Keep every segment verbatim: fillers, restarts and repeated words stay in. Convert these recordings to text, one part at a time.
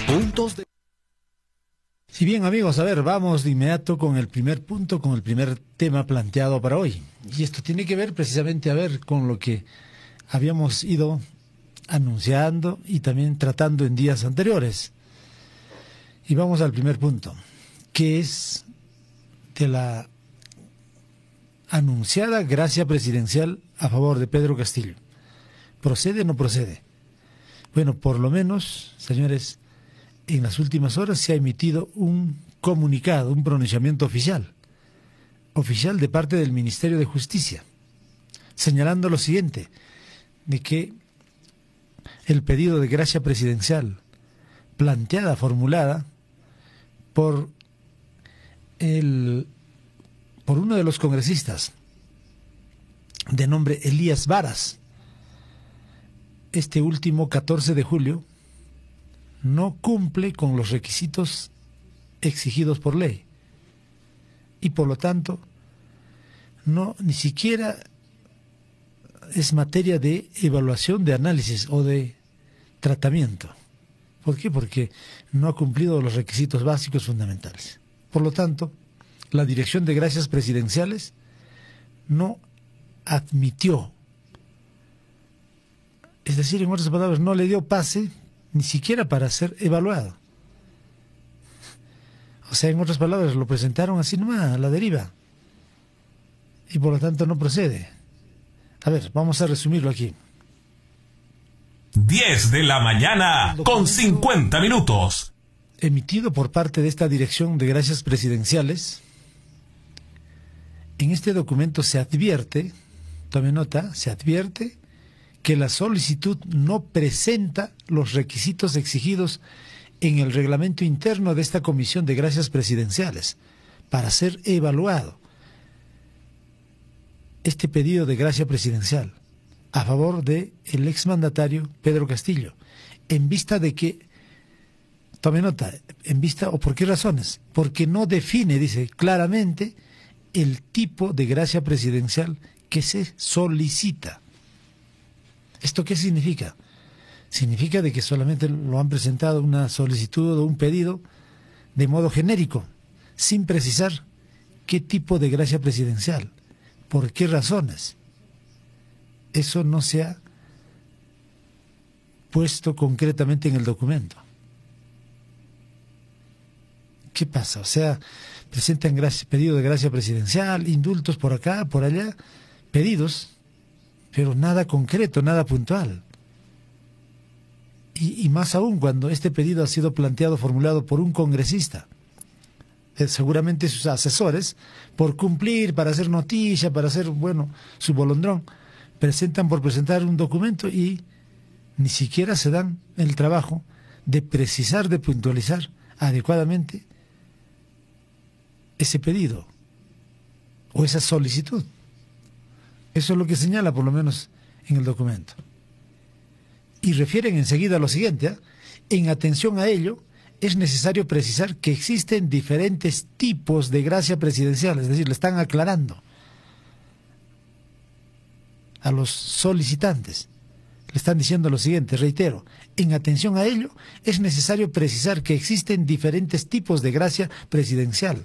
Puntos de... Si bien, amigos, a ver, vamos de inmediato con el primer punto, con el primer tema planteado para hoy. Y esto tiene que ver precisamente, a ver, con lo que habíamos ido anunciando y también tratando en días anteriores. Y vamos al primer punto, que es de la anunciada gracia presidencial a favor de Pedro Castillo. ¿Procede o no procede? Bueno, por lo menos, señores, en las últimas horas se ha emitido un comunicado, un pronunciamiento oficial, oficial de parte del Ministerio de Justicia, señalando lo siguiente, de que el pedido de gracia presidencial planteada, formulada por el por uno de los congresistas de nombre Elías Varas, este último catorce de julio, no cumple con los requisitos exigidos por ley y por lo tanto no ni siquiera es materia de evaluación, de análisis o de tratamiento. ¿Por qué? Porque no ha cumplido los requisitos básicos fundamentales. Por lo tanto, la Dirección de Gracias Presidenciales no admitió, es decir, en otras palabras, no le dio pase ni siquiera para ser evaluado. O sea, en otras palabras, lo presentaron así nomás, a la deriva. Y por lo tanto no procede. A ver, vamos a resumirlo aquí. diez de la mañana con cincuenta minutos. Emitido por parte de esta Dirección de Gracias Presidenciales, en este documento se advierte, tome nota, se advierte que la solicitud no presenta los requisitos exigidos en el reglamento interno de esta Comisión de Gracias Presidenciales para ser evaluado. Este pedido de gracia presidencial a favor de el exmandatario Pedro Castillo, en vista de que, tome nota, en vista, o por qué razones, porque no define, dice claramente, el tipo de gracia presidencial que se solicita. ¿Esto qué significa? Significa de que solamente lo han presentado una solicitud o un pedido de modo genérico, sin precisar qué tipo de gracia presidencial, por qué razones. Eso no se ha puesto concretamente en el documento. ¿Qué pasa? O sea, presentan gracia, pedido de gracia presidencial, indultos por acá, por allá, pedidos, pero nada concreto, nada puntual. Y, y más aún cuando este pedido ha sido planteado, formulado por un congresista. Eh, seguramente sus asesores, por cumplir, para hacer noticia, para hacer, bueno, su bolondrón, presentan por presentar un documento y ni siquiera se dan el trabajo de precisar, de puntualizar adecuadamente ese pedido o esa solicitud. Eso es lo que señala, por lo menos, en el documento. Y refieren enseguida a lo siguiente, ¿eh? En atención a ello, es necesario precisar que existen diferentes tipos de gracia presidencial, es decir, le están aclarando a los solicitantes. Le están diciendo lo siguiente, reitero, en atención a ello, es necesario precisar que existen diferentes tipos de gracia presidencial.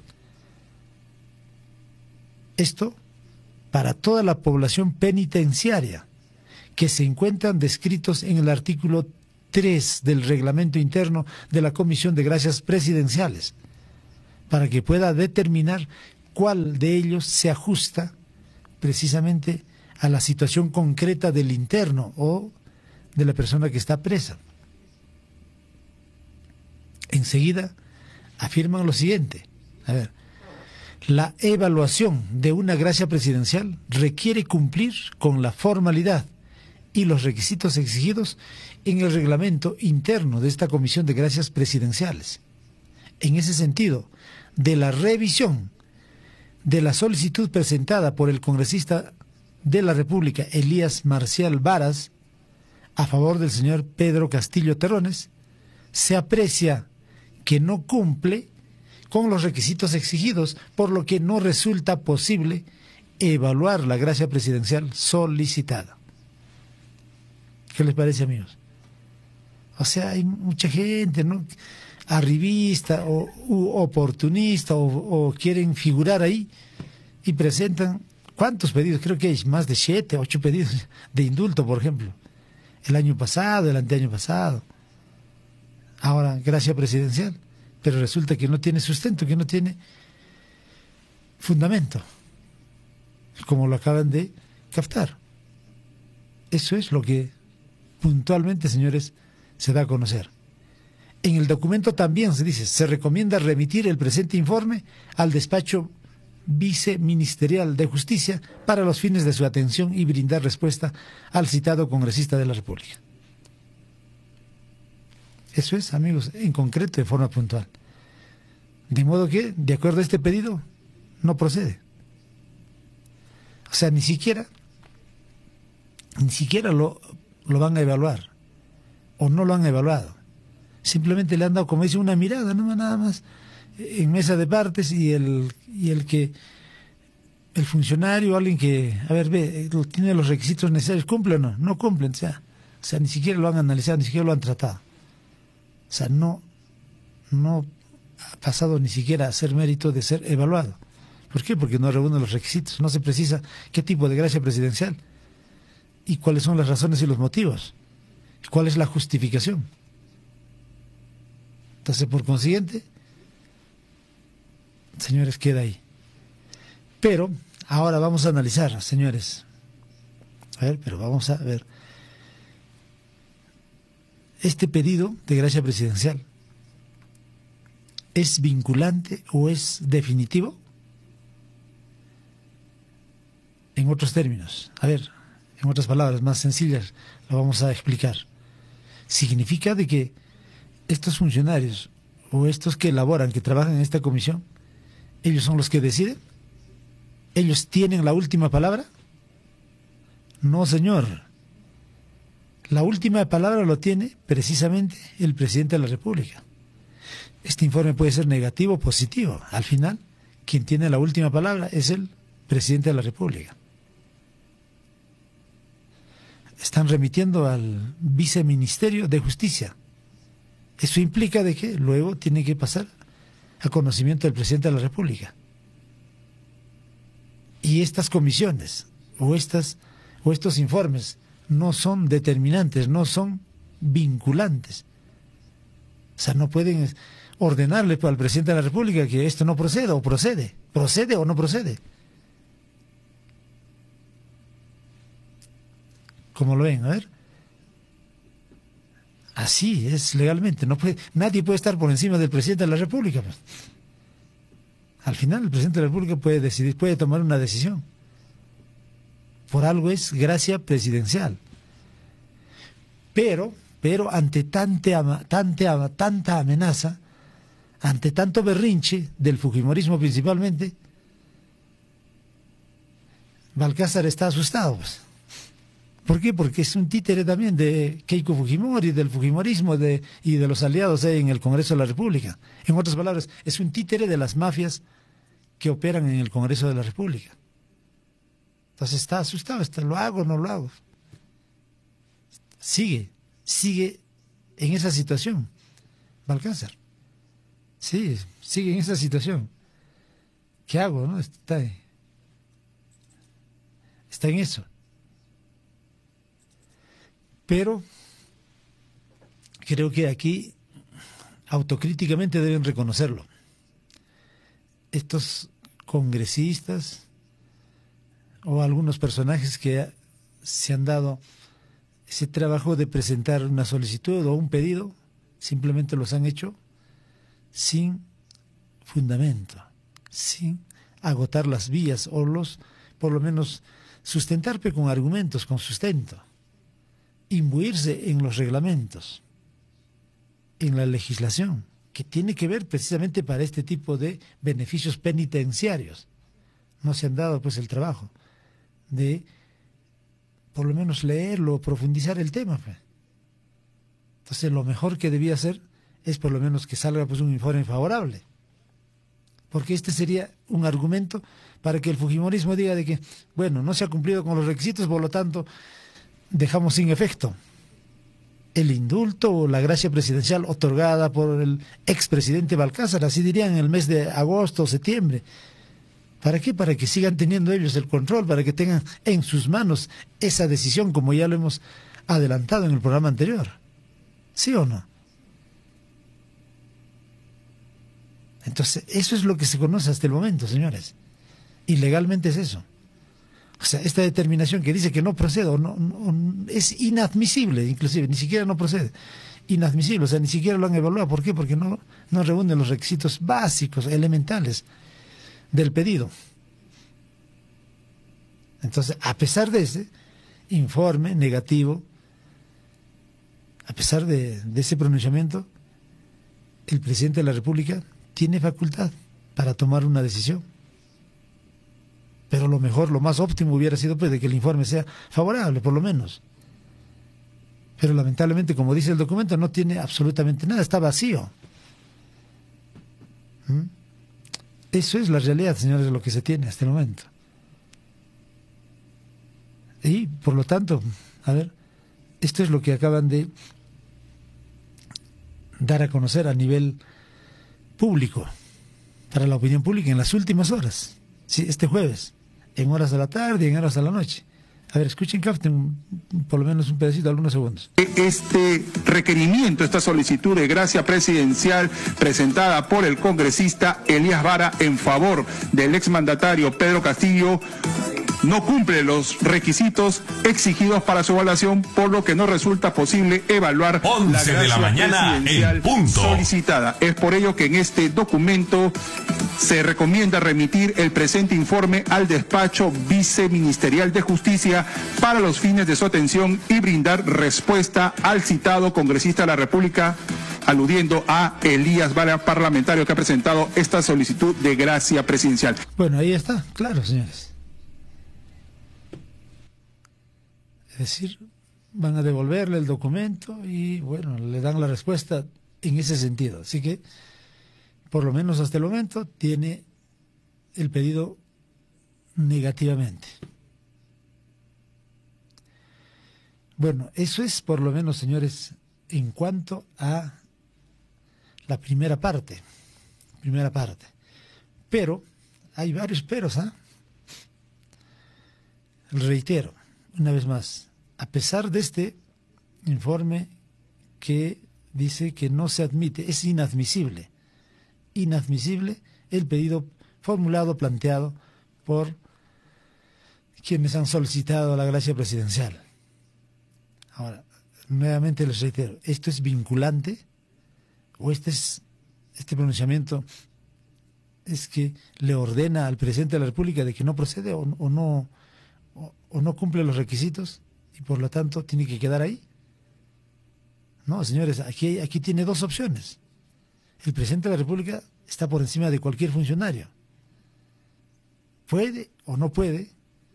Esto para toda la población penitenciaria, que se encuentran descritos en el artículo tres del reglamento interno de la Comisión de Gracias Presidenciales, para que pueda determinar cuál de ellos se ajusta precisamente a la situación concreta del interno o de la persona que está presa. Enseguida afirman lo siguiente, a ver, la evaluación de una gracia presidencial requiere cumplir con la formalidad y los requisitos exigidos en el reglamento interno de esta Comisión de Gracias Presidenciales. En ese sentido, de la revisión de la solicitud presentada por el congresista de la República, Elías Marcial Varas, a favor del señor Pedro Castillo Terrones, se aprecia que no cumple con los requisitos exigidos, por lo que no resulta posible evaluar la gracia presidencial solicitada. ¿Qué les parece, amigos? O sea, hay mucha gente, ¿no?, arribista o u oportunista o, o quieren figurar ahí y presentan, ¿cuántos pedidos? Creo que hay más de siete, ocho pedidos de indulto, por ejemplo. El año pasado, el anteaño pasado. Ahora, gracia presidencial. Pero resulta que no tiene sustento, que no tiene fundamento. Como lo acaban de captar. Eso es lo que puntualmente, señores, se da a conocer. En el documento también se dice, se recomienda remitir el presente informe al despacho viceministerial de Justicia para los fines de su atención y brindar respuesta al citado congresista de la República. Eso es, amigos, en concreto, de forma puntual. De modo que, de acuerdo a este pedido, no procede. O sea, ni siquiera, ni siquiera lo, lo van a evaluar, o no lo han evaluado. Simplemente le han dado, como dice, una mirada, no nada más, en mesa de partes, y el y el que el funcionario, alguien que, a ver, ve, tiene los requisitos necesarios, ¿cumple o no? No cumplen, o sea, o sea, ni siquiera lo han analizado, ni siquiera lo han tratado. O sea, no, no ha pasado ni siquiera a ser mérito de ser evaluado. ¿Por qué? Porque no reúne los requisitos, no se precisa qué tipo de gracia presidencial y cuáles son las razones y los motivos, cuál es la justificación. Entonces, por consiguiente, señores, queda ahí. Pero ahora vamos a analizar, señores. A ver, pero vamos a ver. Este pedido de gracia presidencial, ¿es vinculante o es definitivo? En otros términos, a ver, en otras palabras más sencillas, lo vamos a explicar. Significa de que estos funcionarios o estos que elaboran, que trabajan en esta comisión, ¿ellos son los que deciden? ¿Ellos tienen la última palabra? No, señor. La última palabra lo tiene precisamente el presidente de la República. Este informe puede ser negativo o positivo. Al final, quien tiene la última palabra es el presidente de la República. Están remitiendo al viceministerio de Justicia. Eso implica de que luego tiene que pasar a conocimiento del presidente de la República. Y estas comisiones o estas o estos informes no son determinantes, no son vinculantes. O sea, no pueden ordenarle al presidente de la República que esto no procede o procede, procede o no procede. ¿Cómo lo ven? A ver. Así es legalmente. No puede, nadie puede estar por encima del presidente de la República. Pues. Al final el presidente de la República puede decidir, puede tomar una decisión. Por algo es gracia presidencial. Pero, pero ante tanta, tanta, tanta amenaza, ante tanto berrinche del fujimorismo principalmente, Balcázar está asustado. Pues. ¿Por qué? Porque es un títere también de Keiko Fujimori, del fujimorismo de, y de los aliados en el Congreso de la República. En otras palabras, es un títere de las mafias que operan en el Congreso de la República. Entonces está asustado, está, ¿lo hago o no lo hago? Sigue, sigue en esa situación, Balcázar. Sí, sigue en esa situación. ¿Qué hago? ¿No? Está, está en eso. Pero creo que aquí autocríticamente deben reconocerlo. Estos congresistas o algunos personajes que se han dado ese trabajo de presentar una solicitud o un pedido, simplemente los han hecho sin fundamento, sin agotar las vías o los, por lo menos, sustentarse con argumentos, con sustento. Imbuirse en los reglamentos, en la legislación, que tiene que ver precisamente para este tipo de beneficios penitenciarios. No se han dado pues el trabajo de por lo menos leerlo, profundizar el tema. Pues. Entonces lo mejor que debía hacer es por lo menos que salga pues un informe favorable. Porque este sería un argumento para que el fujimorismo diga de que, bueno, no se ha cumplido con los requisitos, por lo tanto dejamos sin efecto. el indulto o la gracia presidencial otorgada por el expresidente Balcázar, así dirían, en el mes de agosto o septiembre. ¿Para qué? Para que sigan teniendo ellos el control, para que tengan en sus manos esa decisión, como ya lo hemos adelantado en el programa anterior. ¿Sí o no? Entonces, eso es lo que se conoce hasta el momento, señores. Y legalmente es eso. O sea, esta determinación que dice que no procede, o no, no, es inadmisible, inclusive, ni siquiera no procede. Inadmisible, o sea, ni siquiera lo han evaluado. ¿Por qué? Porque no, no reúnen los requisitos básicos, elementales del pedido. Entonces, a pesar de ese informe negativo, a pesar de, de ese pronunciamiento, el presidente de la República tiene facultad para tomar una decisión. Pero lo mejor, lo más óptimo hubiera sido pues de que el informe sea favorable, por lo menos. Pero lamentablemente, como dice el documento, no tiene absolutamente nada, está vacío. ¿Mm? Eso es la realidad, señores, de lo que se tiene hasta el momento. Y, por lo tanto, a ver, esto es lo que acaban de dar a conocer a nivel público, para la opinión pública, en las últimas horas, sí, este jueves, en horas de la tarde y en horas de la noche. A ver, escuchen, capten por lo menos un pedacito, algunos segundos. Este requerimiento, esta solicitud de gracia presidencial presentada por el congresista Elías Vara en favor del exmandatario Pedro Castillo no cumple los requisitos exigidos para su evaluación, por lo que no resulta posible evaluar la gracia de la mañana presidencial en punto. solicitada. Es por ello que en este documento se recomienda remitir el presente informe al despacho viceministerial de Justicia para los fines de su atención y brindar respuesta al citado congresista de la República, aludiendo a Elías Vara, parlamentario que ha presentado esta solicitud de gracia presidencial. Bueno, ahí está, claro, señores. Es decir, van a devolverle el documento y, bueno, le dan la respuesta en ese sentido. Así que, por lo menos hasta el momento, tiene el pedido negativamente. Bueno, eso es, por lo menos, señores, en cuanto a la primera parte. Primera parte. Pero, hay varios peros, ¿ah? Reitero, una vez más, a pesar de este informe que dice que no se admite, es inadmisible, inadmisible el pedido formulado, planteado por quienes han solicitado la gracia presidencial. Ahora, nuevamente les reitero, ¿esto es vinculante? ¿O este, es, este pronunciamiento es que le ordena al presidente de la República de que no procede o, o no... O, o no cumple los requisitos y por lo tanto tiene que quedar ahí? No, señores, aquí, aquí tiene dos opciones. El presidente de la República está por encima de cualquier funcionario. Puede o no puede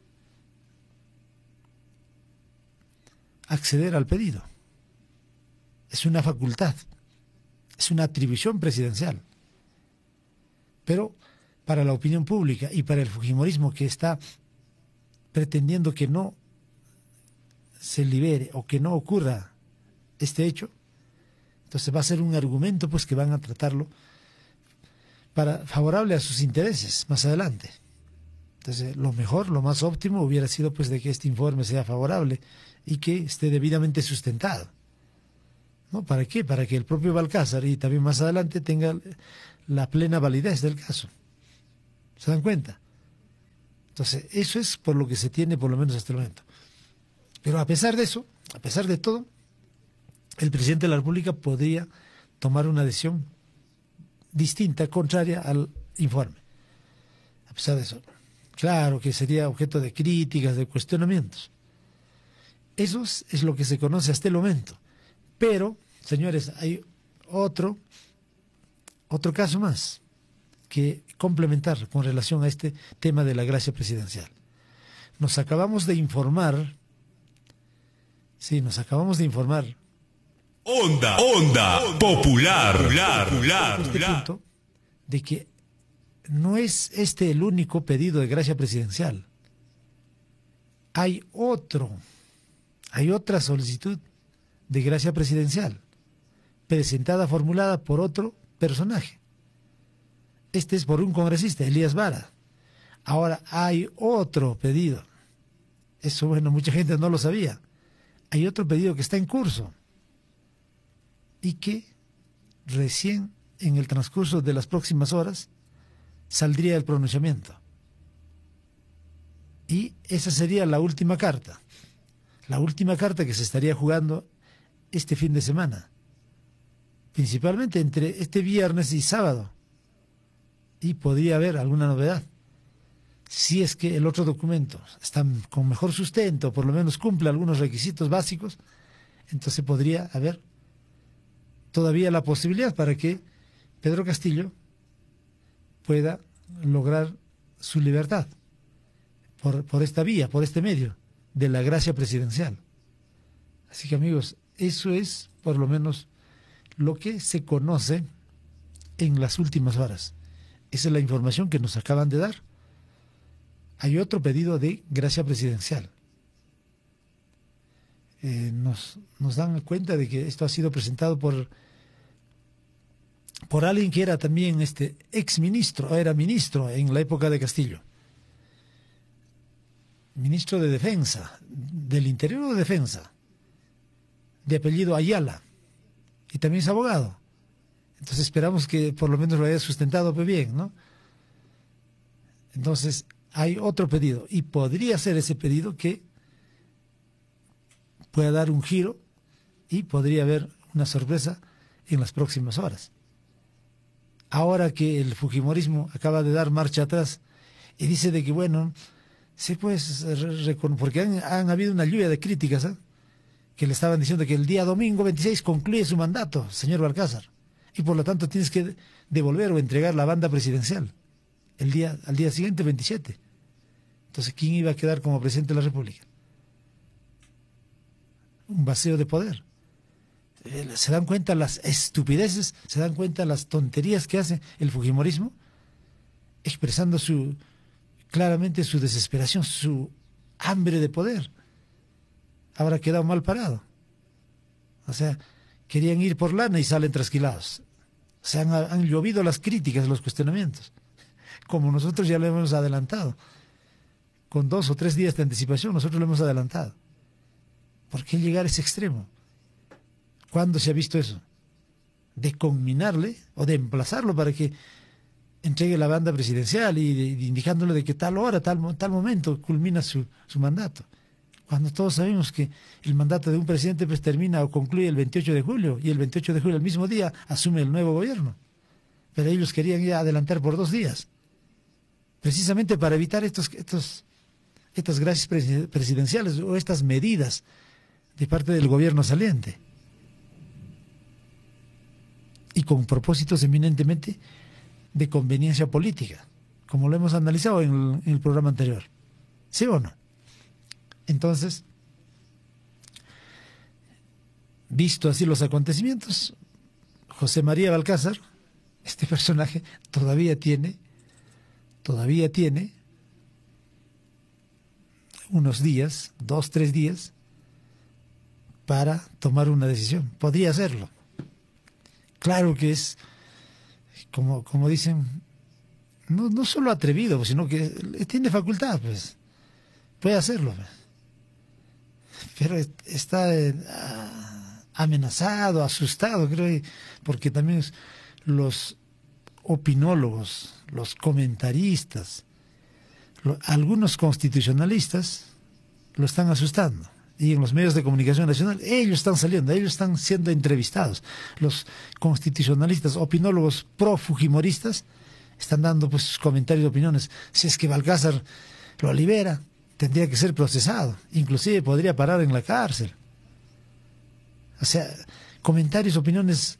acceder al pedido. Es una facultad, es una atribución presidencial. Pero para la opinión pública y para el fujimorismo, que está pretendiendo que no se libere o que no ocurra este hecho, entonces va a ser un argumento pues que van a tratarlo para favorable a sus intereses más adelante. Entonces lo mejor, lo más óptimo hubiera sido pues de que este informe sea favorable y que esté debidamente sustentado. ¿No? ¿Para qué? Para que el propio Balcázar y también más adelante tenga la plena validez del caso. ¿Se dan cuenta? Entonces, eso es por lo que se tiene, por lo menos hasta el momento. Pero a pesar de eso, a pesar de todo, el presidente de la República podría tomar una decisión distinta, contraria al informe. A pesar de eso, claro que sería objeto de críticas, de cuestionamientos. Eso es lo que se conoce hasta el momento. Pero, señores, hay otro, otro caso más que complementar con relación a este tema de la gracia presidencial. Nos acabamos de informar, sí, nos acabamos de informar. Onda, onda, popular, popular, popular, Este punto de que no es este el único pedido de gracia presidencial. Hay otro, hay otra solicitud de gracia presidencial, presentada, formulada por otro personaje. Este es por un congresista, Elías Vara. Ahora hay otro pedido. Eso, bueno, mucha gente no lo sabía. Hay otro pedido que está en curso y que recién en el transcurso de las próximas horas saldría el pronunciamiento. Y esa sería la última carta. La última carta que se estaría jugando este fin de semana. Principalmente entre este viernes y sábado. Y podría haber alguna novedad. Si es que el otro documento está con mejor sustento, por lo menos cumple algunos requisitos básicos, entonces podría haber todavía la posibilidad para que Pedro Castillo pueda lograr su libertad por, por esta vía, por este medio de la gracia presidencial. Así que, amigos, eso es por lo menos lo que se conoce en las últimas horas. Esa es la información que nos acaban de dar. Hay otro pedido de gracia presidencial. Eh, nos, nos dan cuenta de que esto ha sido presentado por, por alguien que era también este ex ministro, era ministro en la época de Castillo. Ministro de Defensa, del Interior o de Defensa, de apellido Ayala, y también es abogado. Entonces esperamos que por lo menos lo haya sustentado pues bien, ¿no? Entonces hay otro pedido, y podría ser ese pedido que pueda dar un giro y podría haber una sorpresa en las próximas horas. Ahora que el fujimorismo acaba de dar marcha atrás y dice de que, bueno, sí, pues, porque han, han habido una lluvia de críticas, ¿eh? Que le estaban diciendo que el día domingo veintiséis concluye su mandato, señor Balcázar, y por lo tanto tienes que devolver o entregar la banda presidencial el día, al día siguiente, veintisiete. Entonces, ¿quién iba a quedar como presidente de la República? Un vacío de poder. ¿Se dan cuenta las estupideces? ¿Se dan cuenta las tonterías que hace el fujimorismo? Expresando su claramente su desesperación, su hambre de poder. Ahora ha quedado mal parado. O sea, querían ir por lana y salen trasquilados. O sea, han, han llovido las críticas, los cuestionamientos. Como nosotros ya lo hemos adelantado. Con dos o tres días de anticipación, nosotros lo hemos adelantado. ¿Por qué llegar a ese extremo? ¿Cuándo se ha visto eso? De conminarle o de emplazarlo para que entregue la banda presidencial y, de, y indicándole de que tal hora, tal, tal momento culmina su, su mandato. Cuando todos sabemos que el mandato de un presidente pues termina o concluye el veintiocho de julio y el veintiocho de julio, el mismo día, asume el nuevo gobierno. Pero ellos querían ya adelantar por dos días, precisamente para evitar estos, estos, estas gracias presidenciales o estas medidas de parte del gobierno saliente. Y con propósitos eminentemente de conveniencia política, como lo hemos analizado en el, en el programa anterior. ¿Sí o no? Entonces, visto así los acontecimientos, José María Balcázar, este personaje, todavía tiene, todavía tiene unos días, dos, tres días, para tomar una decisión. Podría hacerlo. Claro que es, como, como dicen, no, no solo atrevido, sino que tiene facultad, pues, puede hacerlo, pues. Pero está eh, amenazado, asustado, creo, porque también los opinólogos, los comentaristas, lo, algunos constitucionalistas lo están asustando. Y en los medios de comunicación nacional, ellos están saliendo, ellos están siendo entrevistados. Los constitucionalistas, opinólogos pro-fujimoristas, están dando pues sus comentarios de opiniones. Si es que Balcázar lo libera, tendría que ser procesado, inclusive podría parar en la cárcel. O sea, comentarios, opiniones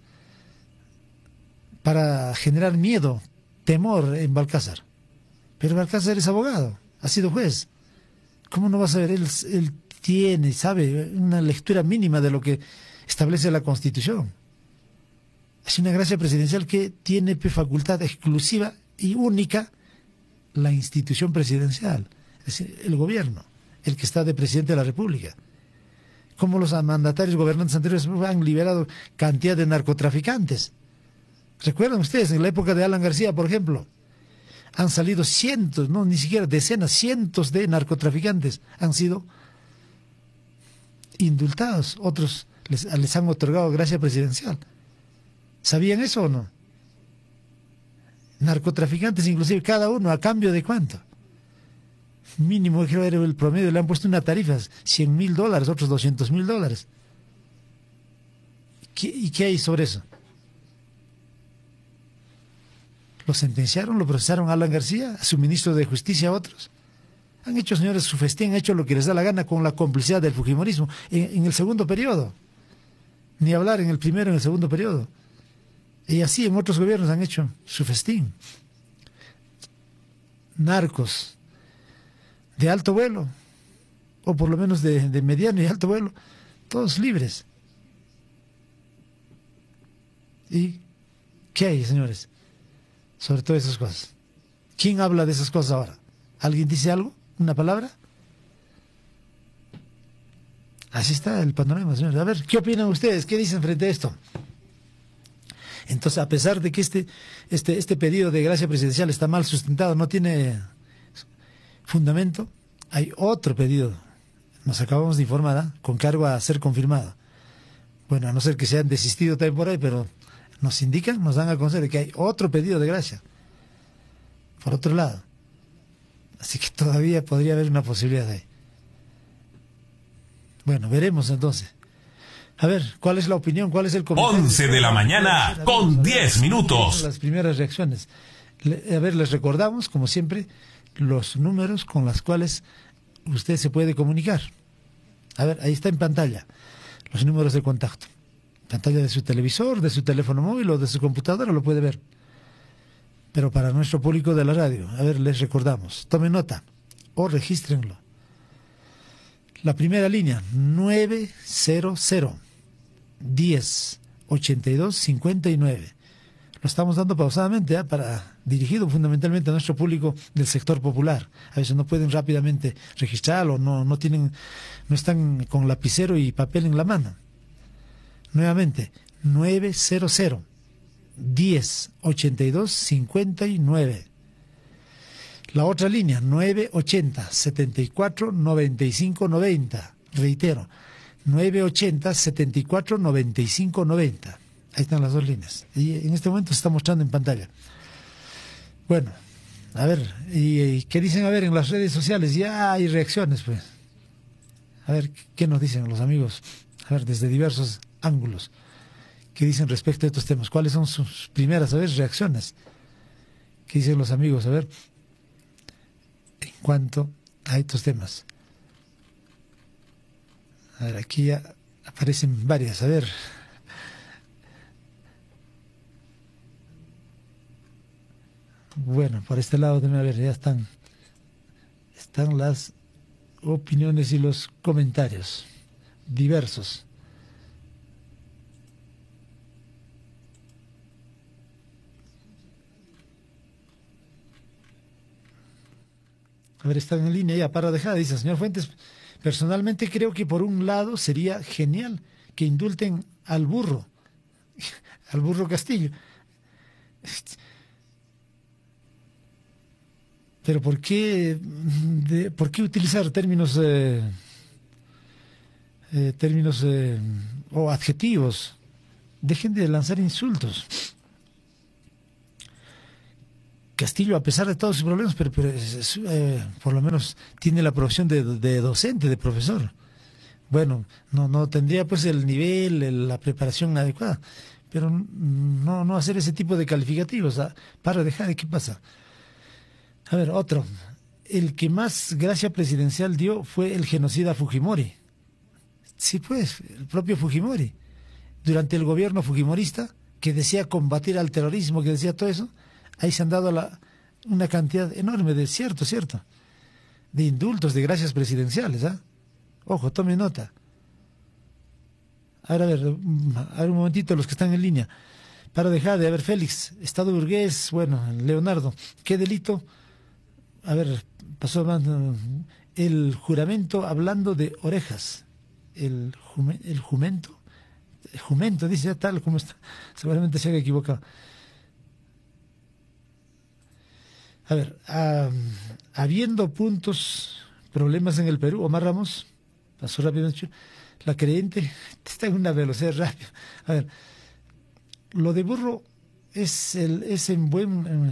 para generar miedo, temor en Balcázar. Pero Balcázar es abogado, ha sido juez. ¿Cómo no va a saber? Él, él tiene, sabe, una lectura mínima de lo que establece la Constitución. Es una gracia presidencial que tiene facultad exclusiva y única la institución presidencial. Es decir, el gobierno, el que está de presidente de la República. Como los mandatarios gobernantes anteriores han liberado cantidad de narcotraficantes. ¿Recuerdan ustedes? En la época de Alan García, por ejemplo, han salido cientos, no, ni siquiera decenas, cientos de narcotraficantes han sido indultados. Otros les, les han otorgado gracia presidencial. ¿Sabían eso o no? Narcotraficantes, inclusive cada uno, ¿a cambio de cuánto? Mínimo, creo era el promedio, le han puesto una tarifa, cien mil dólares, otros doscientos mil dólares. ¿Qué, ¿Y qué hay sobre eso? Lo sentenciaron, lo procesaron a Alan García, a su ministro de Justicia, a otros. Han hecho, señores, su festín, han hecho lo que les da la gana con la complicidad del fujimorismo en, en el segundo periodo. Ni hablar en el primero, en el segundo periodo. Y así en otros gobiernos han hecho su festín. Narcos de alto vuelo, o por lo menos de, de mediano y alto vuelo, todos libres. ¿Y qué hay, señores, sobre todas esas cosas? ¿Quién habla de esas cosas ahora? ¿Alguien dice algo? ¿Una palabra? Así está el panorama, señores. A ver, ¿qué opinan ustedes? ¿Qué dicen frente a esto? Entonces, a pesar de que este, este, este pedido de gracia presidencial está mal sustentado, no tiene fundamento, hay otro pedido, nos acabamos de informar, ¿eh? Con cargo a ser confirmado. Bueno, a no ser que se han desistido también por ahí, pero nos indican, nos dan a conocer de que hay otro pedido de gracia, por otro lado. Así que todavía podría haber una posibilidad ahí. Bueno, veremos entonces. A ver, ¿cuál es la opinión? ¿Cuál es el comentario? once de la mañana con diez minutos. Las primeras reacciones. A ver, les recordamos, como siempre, los números con los cuales usted se puede comunicar. A ver, ahí está en pantalla los números de contacto. Pantalla de su televisor, de su teléfono móvil o de su computadora, lo puede ver. Pero para nuestro público de la radio, a ver, les recordamos. Tomen nota o regístrenlo. La primera línea, nueve cero cero, diez, ochenta y dos, cincuenta y nueve. Lo estamos dando pausadamente, ¿eh? Para dirigido fundamentalmente a nuestro público del sector popular. A veces no pueden rápidamente registrarlo, no, no tienen, no están con lapicero y papel en la mano. Nuevamente, nueve cero cero, diez, ochenta y dos, cincuenta y nueve. La otra línea, nueve ochenta, setenta y cuatro, noventa y cinco, noventa. Reitero, nueve ochenta, setenta y cuatro, noventa y cinco, noventa. Ahí están las dos líneas. Y en este momento se está mostrando en pantalla. Bueno, a ver, ¿y, y qué dicen? A ver, en las redes sociales ya hay reacciones, pues. A ver, ¿qué nos dicen los amigos? A ver, desde diversos ángulos. ¿Qué dicen respecto a estos temas? ¿Cuáles son sus primeras, a ver, reacciones? ¿Qué dicen los amigos? A ver, en cuanto a estos temas. A ver, aquí ya aparecen varias, a ver. Bueno, por este lado también, a ver, ya están, están las opiniones y los comentarios diversos. A ver, están en línea ya para dejar, dice el señor Fuentes. Personalmente creo que por un lado sería genial que indulten al burro, al burro Castillo. Pero ¿por qué, de, ¿por qué utilizar términos, eh, eh, términos eh, o adjetivos? Dejen de lanzar insultos. Castillo, a pesar de todos sus problemas, pero, pero es, eh, por lo menos tiene la profesión de, de docente, de profesor. Bueno, no, no tendría pues el nivel, el, la preparación adecuada, pero no, no hacer ese tipo de calificativos. ¿Ah? Para dejar, ¿qué pasa? A ver, otro. El que más gracia presidencial dio fue el genocida Fujimori. Sí, pues, el propio Fujimori. Durante el gobierno fujimorista, que decía combatir al terrorismo, que decía todo eso, ahí se han dado la, una cantidad enorme de, cierto, cierto, de indultos, de gracias presidenciales. ¿Ah? Ojo, tome nota. A ver, a ver, a ver un momentito, los que están en línea. Para dejar de, a ver, Félix, Estado burgués, bueno, Leonardo, ¿qué delito? A ver, pasó el juramento hablando de orejas. el, jume, el jumento, el jumento, dice tal como está, seguramente se haya equivocado. A ver, uh, habiendo puntos, problemas en el Perú, Omar Ramos, pasó rápidamente, la creyente está en una velocidad rápida. A ver, lo de Burro es, el, es en buen... En,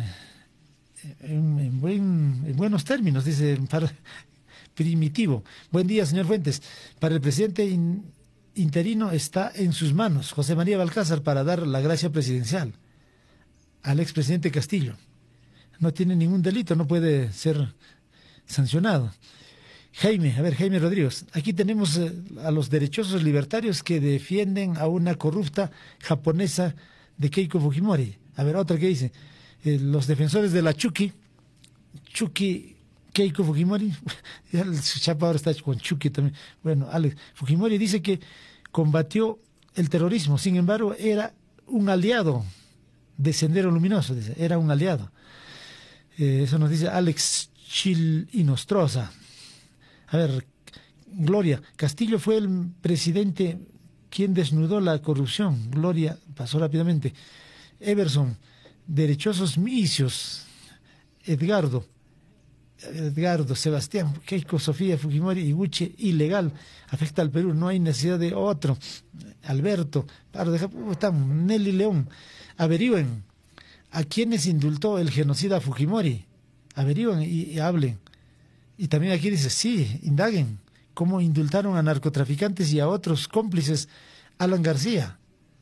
En, en, buen, en buenos términos, dice para, primitivo. Buen día, señor Fuentes. Para el presidente in, interino está en sus manos, José María Balcázar, para dar la gracia presidencial al expresidente Castillo. No tiene ningún delito, no puede ser sancionado. Jaime, a ver, Jaime Rodríguez, aquí tenemos eh, a los derechosos libertarios que defienden a una corrupta japonesa de Keiko Fujimori. A ver, otra que dice... Eh, los defensores de la Chucky, Chucky Keiko Fujimori, su chapa ahora está con Chucky también. Bueno, Alex Fujimori dice que combatió el terrorismo, sin embargo, era un aliado de Sendero Luminoso, dice, era un aliado. Eh, eso nos dice Alex Chil Inostroza. A ver, Gloria, Castillo fue el presidente quien desnudó la corrupción. Gloria, pasó rápidamente. Everson, derechosos misios, Edgardo, Edgardo, Sebastián, Keiko, Sofía, Fujimori, Iguchi, ilegal, afecta al Perú, no hay necesidad de otro. Alberto, Pardo de Japón, Nelly León, averigüen a quienes indultó el genocida Fujimori, averigüen y, y hablen. Y también aquí dice, sí, indaguen, cómo indultaron a narcotraficantes y a otros cómplices, Alan García.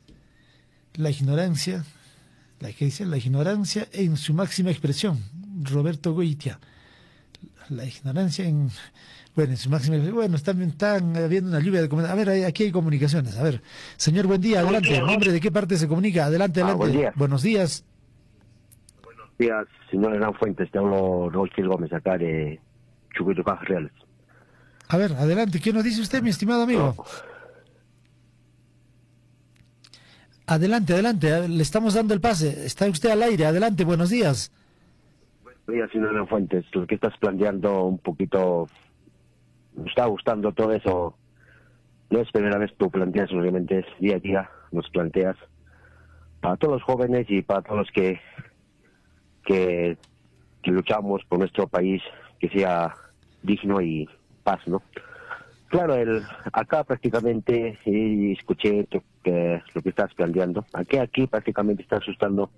La ignorancia... La que dice la ignorancia en su máxima expresión, Roberto Goitia. La ignorancia en, bueno, en su máxima expresión. Bueno, están, están habiendo una lluvia de comunicaciones. A ver, aquí hay comunicaciones. A ver, señor, buen día, adelante. ¿Nombre de qué parte se comunica? Adelante, adelante. Ah, buen día. Buenos días. Buenos días, señor Hernán Fuentes. Te hablo Rodolfo Gómez, acá de Chucuito, Cajas Reales. A ver, adelante. ¿Qué nos dice usted, mi estimado amigo? No. Adelante, adelante, le estamos dando el pase. Está usted al aire, adelante, buenos días. Buenos días, señor Fuentes. Lo que estás planteando un poquito... Me está gustando todo eso. No es primera vez que tú planteas, obviamente es día a día, nos planteas. Para todos los jóvenes y para todos los que, que, que luchamos por nuestro país, que sea digno y paz, ¿no? Claro, el, acá prácticamente eh, escuché to, que, lo que estás planteando. Aquí, aquí prácticamente está asustando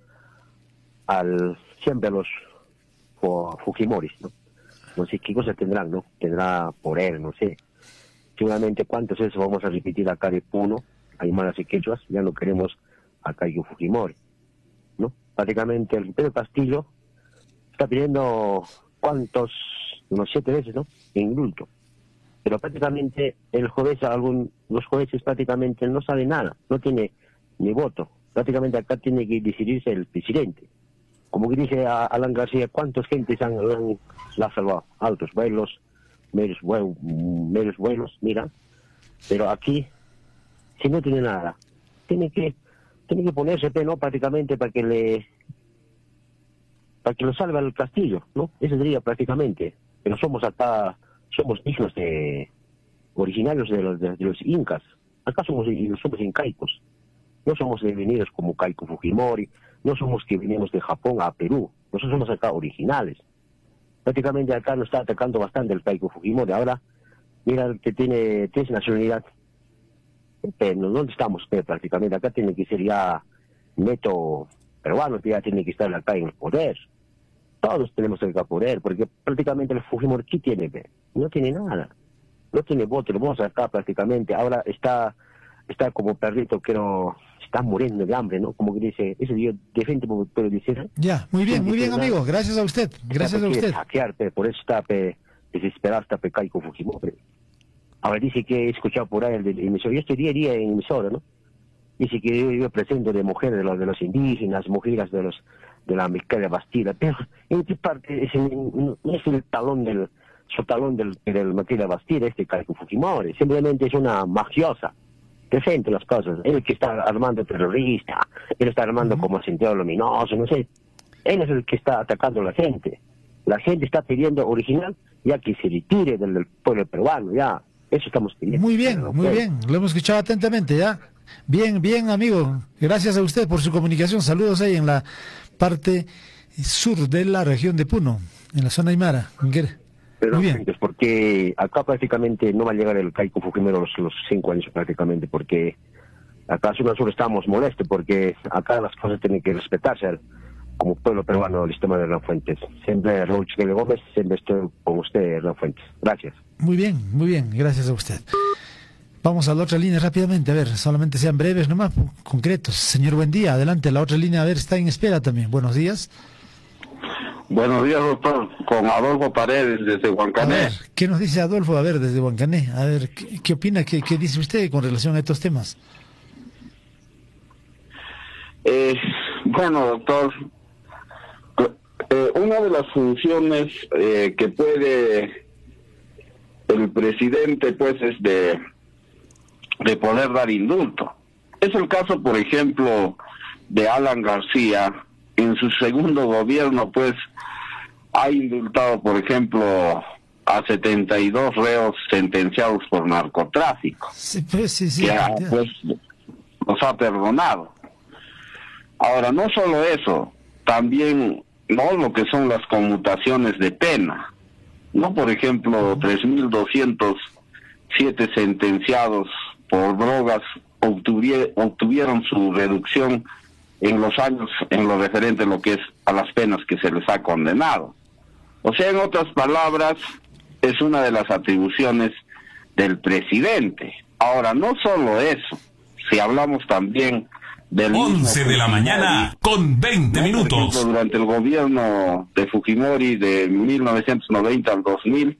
al siempre a los o, Fujimoris, ¿no? No sé qué cosa tendrán, ¿no? Tendrá poder, no sé. Seguramente cuántas veces vamos a repetir acá de Puno, Aymaras y Quechuas, ya no queremos a Keiko Fujimori, ¿no? Prácticamente el Pedro Castillo está pidiendo cuántos, unos siete veces, ¿no? Indulto. Pero prácticamente el juez, algún, los jueces prácticamente no saben nada, no tiene ni voto. Prácticamente acá tiene que decidirse el presidente. Como que dice Alan García, ¿cuántas gentes han, han la salvado? Altos vuelos, medios, vuelos, medios vuelos, mira. Pero aquí, si no tiene nada, tiene que tiene que ponerse, ¿no? Prácticamente para que le para que lo salve al Castillo, ¿no? Ese sería prácticamente. Pero somos acá... somos hijos de originarios de los, de, de los incas. Acá somos, somos incaicos. No somos venidos como Keiko Fujimori, no somos que venimos de Japón a Perú. Nosotros somos acá originales. Prácticamente acá nos está atacando bastante el Keiko Fujimori. Ahora, mira que tiene tres nacionalidad. Pero ¿dónde estamos? Pero prácticamente acá tiene que ser ya neto peruano, que ya tiene que estar acá en el poder. Todos tenemos el poder, porque prácticamente el Fujimori, ¿qué tiene? No tiene nada. No tiene voto, el voto acá prácticamente. Ahora está está como perrito que no está muriendo de hambre, ¿no? Como que dice, eso yo defiendo, pero decir... Ya, muy bien, muy bien, amigo. Gracias a usted. Gracias a usted. Hackearte, por eso está pe, desesperado, está pe Keiko Fujimori. Ahora dice que he escuchado por ahí el del emisor. Yo estoy día a día en emisora, ¿no? Dice que yo, yo presento de mujeres, de los, de los indígenas, mujeres de los de la Micaela Bastida, pero en qué parte es el, no es el talón del su talón del, del Micaela Bastida, este Keiko Fujimori, simplemente es una mafiosa, defiende las cosas, él que está armando terrorista, él está armando uh-huh. como sentido luminoso, no sé, él es el que está atacando a la gente, la gente está pidiendo original ya que se retire del, del pueblo peruano, ya, Eso estamos pidiendo. Muy bien, ¿no? muy Pero, bien, lo hemos escuchado atentamente, ¿ya? Bien, bien, amigo. Gracias a usted por su comunicación. Saludos ahí en la parte sur de la región de Puno, en la zona Aymara. Pero muy no, bien. porque acá prácticamente no va a llegar el Keiko Fujimori los, los cinco años prácticamente, porque acá sur sur estamos molestos, porque acá las cosas tienen que respetarse como pueblo peruano, el sistema de Hernán Fuentes. Siempre Raúl Chiquele Gómez, siempre estoy con usted, Hernán Fuentes. Gracias. Muy bien, muy bien, gracias a usted. Vamos a la otra línea rápidamente, a ver, solamente sean breves nomás, concretos. Señor, buen día, adelante, la otra línea, a ver, está en espera también. Buenos días. Buenos días, doctor, con Adolfo Paredes desde Huancané. A ver, ¿qué nos dice Adolfo? A ver, desde Huancané, a ver, ¿qué, qué opina, qué, qué dice usted con relación a estos temas? Eh, bueno, doctor, eh, una de las funciones eh, que puede el presidente, pues, es de, de poder dar indulto. Es el caso, por ejemplo, de Alan García. En su segundo gobierno, pues, ha indultado, por ejemplo, a setenta y dos reos sentenciados por narcotráfico. Sí, pues, sí, sí. Que ha, pues, los ha perdonado. Ahora, no solo eso, también no lo que son las conmutaciones de pena. No, por ejemplo, tres mil doscientos siete sentenciados por drogas obtuvieron, obtuvieron su reducción en los años, en lo referente a lo que es a las penas que se les ha condenado. O sea, en otras palabras, es una de las atribuciones del presidente. Ahora, no solo eso, si hablamos también del once de la mañana con veinte minutos. Por ejemplo, durante el gobierno de Fujimori de mil novecientos noventa al dos mil,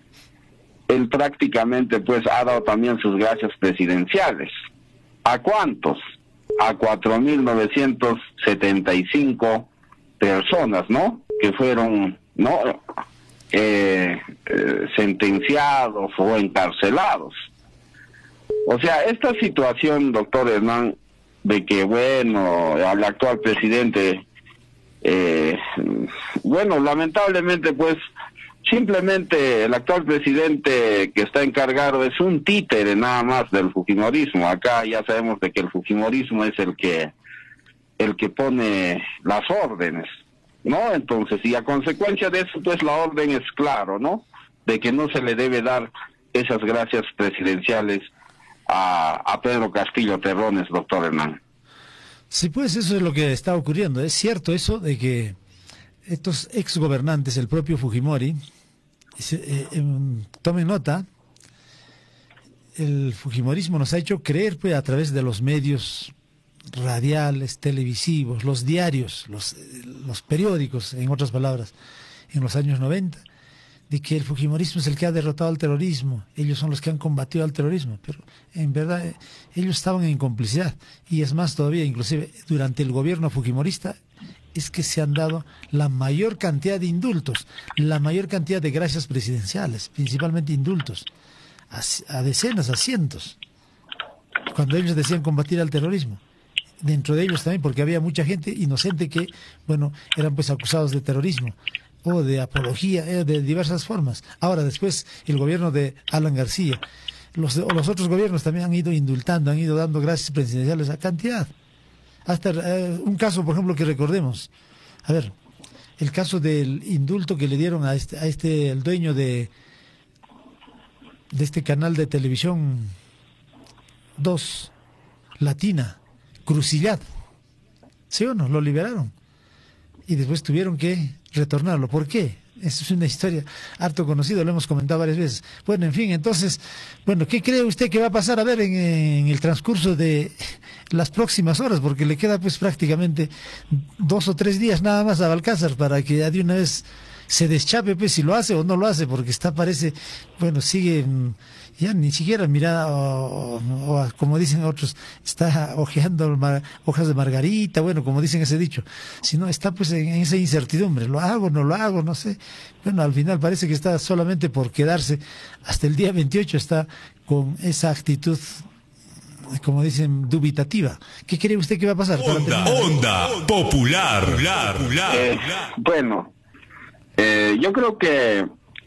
él prácticamente pues ha dado también sus gracias presidenciales. ¿A cuántos? A cuatro mil novecientos setenta y cinco personas, ¿no? Que fueron, ¿no? Eh, eh, sentenciados o encarcelados. O sea, esta situación, doctor Hernán, de que, bueno, al actual presidente, eh, bueno, lamentablemente, pues, simplemente el actual presidente que está encargado es un títere nada más del fujimorismo. Acá ya sabemos de que el fujimorismo es el que, el que pone las órdenes, ¿no? Entonces, y a consecuencia de eso, pues, la orden es claro, ¿no? De que no se le debe dar esas gracias presidenciales a, a Pedro Castillo Terrones, doctor Hernán. Sí, pues eso es lo que está ocurriendo. Es cierto eso de que estos exgobernantes, el propio Fujimori, se, eh, eh, tomen nota, el fujimorismo nos ha hecho creer, pues, a través de los medios radiales, televisivos, los diarios, los, los periódicos, en otras palabras, en los años noventa, de que el fujimorismo es el que ha derrotado al terrorismo, ellos son los que han combatido al terrorismo, pero en verdad ellos estaban en complicidad, y es más todavía, inclusive durante el gobierno fujimorista, es que se han dado la mayor cantidad de indultos, la mayor cantidad de gracias presidenciales, principalmente indultos, a, a decenas, a cientos, cuando ellos decían combatir al terrorismo. Dentro de ellos también, porque había mucha gente inocente que, bueno, eran pues acusados de terrorismo o de apología, eh, de diversas formas. Ahora, después, el gobierno de Alan García, los, los otros gobiernos también han ido indultando, han ido dando gracias presidenciales a cantidad. Hasta eh, un caso, por ejemplo, que recordemos, a ver, el caso del indulto que le dieron a este, a este el dueño de, de este canal de televisión dos, Latina, Crucillad, ¿sí o no? Lo liberaron y después tuvieron que retornarlo. ¿Por qué? Esa es una historia harto conocida, lo hemos comentado varias veces. Bueno, en fin, entonces, bueno, ¿qué cree usted que va a pasar a ver en, en el transcurso de las próximas horas? Porque le queda pues prácticamente dos o tres días nada más a Balcázar para que ya de una vez se deschape, pues, si lo hace o no lo hace, porque está, parece, bueno, sigue ya ni siquiera mira, o, o, o como dicen otros, está hojeando mar, hojas de margarita, bueno, como dicen ese dicho, sino está pues en, en esa incertidumbre, lo hago, no lo hago, no sé. Bueno, al final parece que está solamente por quedarse, hasta el día veintiocho está con esa actitud, como dicen, dubitativa. ¿Qué cree usted que va a pasar? Onda, onda popular. popular, popular. Eh, bueno, eh, yo creo que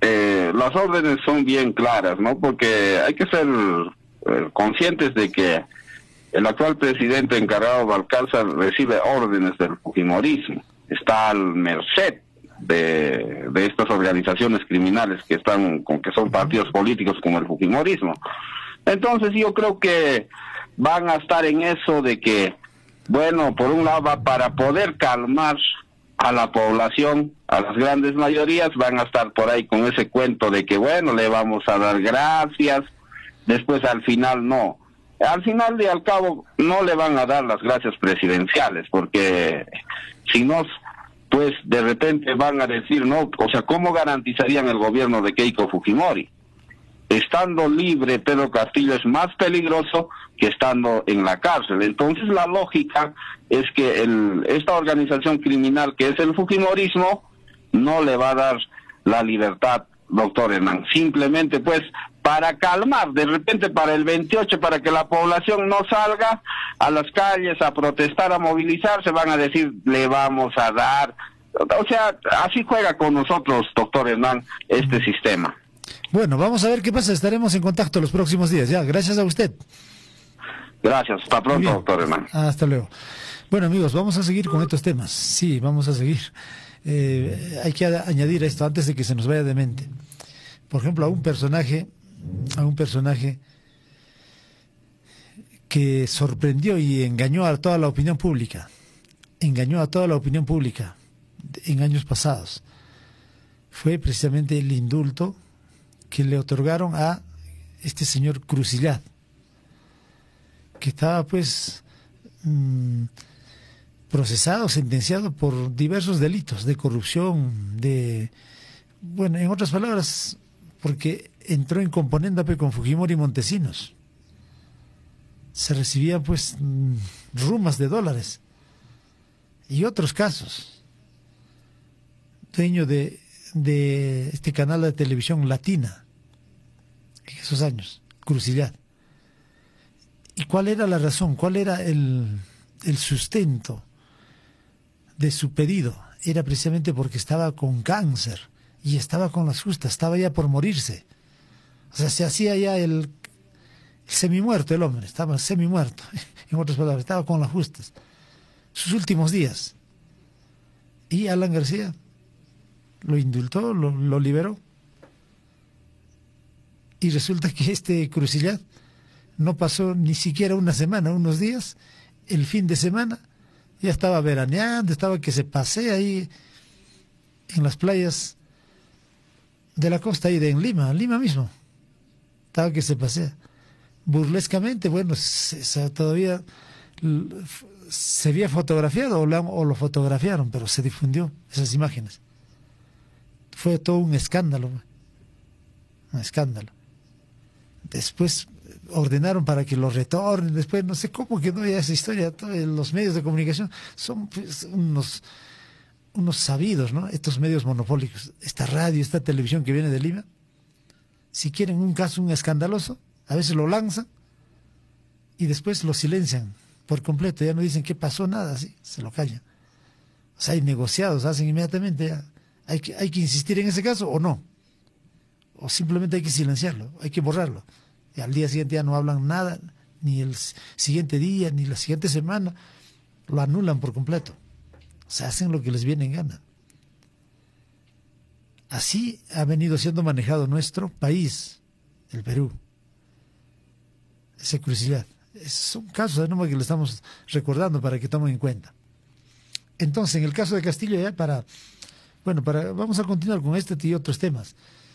eh, las órdenes son bien claras, ¿no? Porque hay que ser eh, conscientes de que el actual presidente encargado Valcárcel recibe órdenes del fujimorismo, está al merced de, de estas organizaciones criminales que están, con que son partidos políticos como el fujimorismo. Entonces yo creo que van a estar en eso de que, bueno, por un lado va para poder calmar a la población, a las grandes mayorías, van a estar por ahí con ese cuento de que, bueno, le vamos a dar gracias, después al final no. Al final y al cabo no le van a dar las gracias presidenciales, porque si no, pues de repente van a decir, no, o sea, ¿cómo garantizarían el gobierno de Keiko Fujimori? Estando libre, Pedro Castillo es más peligroso que estando en la cárcel. Entonces la lógica es que el, esta organización criminal que es el fujimorismo no le va a dar la libertad, doctor Hernán, simplemente pues para calmar, de repente para el veintiocho, para que la población no salga a las calles a protestar, a movilizarse, van a decir, le vamos a dar. O sea, así juega con nosotros, doctor Hernán, este sistema. Bueno, vamos a ver qué pasa, estaremos en contacto los próximos días, ya, gracias a usted. Gracias, hasta pronto, doctor Hernán. Hasta luego. Bueno, amigos, vamos a seguir con estos temas, sí, vamos a seguir. Eh, hay que añadir esto antes de que se nos vaya de mente. Por ejemplo, a un personaje, a un personaje que sorprendió y engañó a toda la opinión pública, engañó a toda la opinión pública en años pasados, fue precisamente el indulto que le otorgaron a este señor Crucillad, que estaba pues mmm, procesado, sentenciado por diversos delitos de corrupción, de, bueno, en otras palabras, porque entró en componenda con Fujimori y Montesinos. Se recibían pues mmm, rumas de dólares. Y otros casos. Dueño de, de este canal de televisión Latina, en esos años, Crucillad. ¿Y cuál era la razón? ¿Cuál era el, el sustento de su pedido? Era precisamente porque estaba con cáncer y estaba con las justas, estaba ya por morirse. O sea, se hacía ya el, el semimuerto el hombre, estaba semimuerto, en otras palabras, estaba con las justas. Sus últimos días. Y Alan García lo indultó, lo, lo liberó. Y resulta que este Crucillad no pasó ni siquiera una semana, unos días, el fin de semana, ya estaba veraneando, estaba que se pasea ahí en las playas de la costa ahí de en Lima, en Lima mismo, estaba que se pasea. Burlescamente, bueno, se, se, todavía se había fotografiado o, la, o lo fotografiaron, pero se difundió esas imágenes. Fue todo un escándalo, un escándalo. Después ordenaron para que lo retornen, después no sé cómo quedó ya esa historia. Todos los medios de comunicación son pues, unos, unos sabidos, ¿no? Estos medios monopólicos, esta radio, esta televisión que viene de Lima, si quieren un caso, un escandaloso, a veces lo lanzan y después lo silencian por completo, ya no dicen qué pasó, nada, así, se lo callan. O sea, hay negociados, hacen inmediatamente, ya. Hay que, hay que insistir en ese caso o no, o simplemente hay que silenciarlo, hay que borrarlo. Y al día siguiente ya no hablan nada, ni el siguiente día, ni la siguiente semana, lo anulan por completo. O sea, hacen lo que les viene en gana. Así ha venido siendo manejado nuestro país, el Perú. Ese Crucillad. Son casos nomás que le estamos recordando para que tomen en cuenta. Entonces, en el caso de Castillo, ya para, bueno, para, vamos a continuar con este y otros temas.